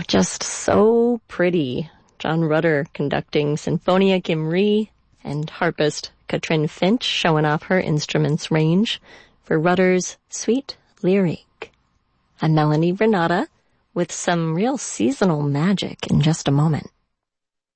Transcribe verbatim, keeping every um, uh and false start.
just so pretty. John Rutter conducting Sinfonia Gimri, and harpist Katrin Finch showing off her instrument's range for Rutter's Sweet Lyric. I'm Melanie Renata with some real seasonal magic in just a moment.